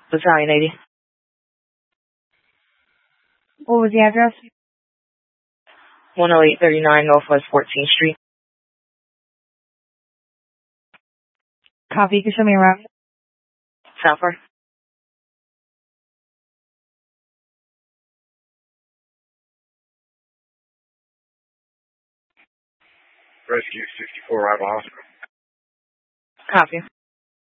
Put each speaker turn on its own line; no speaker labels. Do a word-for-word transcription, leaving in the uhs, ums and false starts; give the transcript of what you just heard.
Battalion eighty.
What was the address?
one oh eight thirty-nine Northwest fourteenth Street.
Copy. You can show me around.
Southward.
Rescue sixty-four, arrival hospital.
Copy.